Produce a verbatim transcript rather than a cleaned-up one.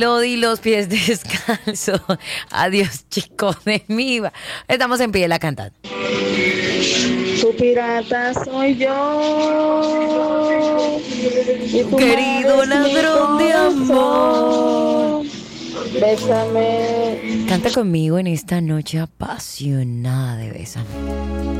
Melody, los pies descalzos. Adiós, chico de mi vida. Estamos en pie la cantante. Tu pirata soy yo. Y tu Querido mar es mi ladrón de amor. corazón. Bésame. Canta conmigo en esta noche apasionada de Bésame.